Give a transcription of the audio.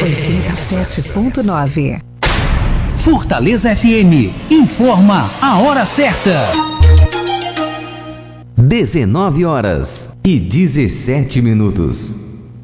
87.9. Fortaleza FM informa a hora certa. 19 horas e 17 minutos.